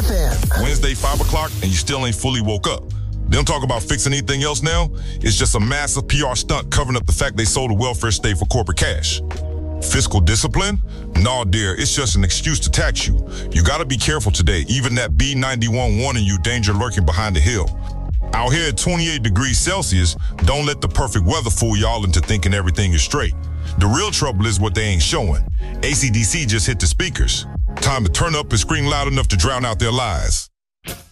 FM. Wednesday, 5 o'clock, and you still ain't fully woke up. They don't talk about fixing anything else now. It's just a massive PR stunt covering up the fact they sold a welfare state for corporate cash. Fiscal discipline? Nah, dear, it's just an excuse to tax you. You gotta be careful today. Even that B91 warning you, danger lurking behind the hill. Out here at 28 degrees Celsius, don't let the perfect weather fool y'all into thinking everything is straight. The real trouble is what they ain't showing. AC/DC just hit the speakers. Time to turn up and scream loud enough to drown out their lies.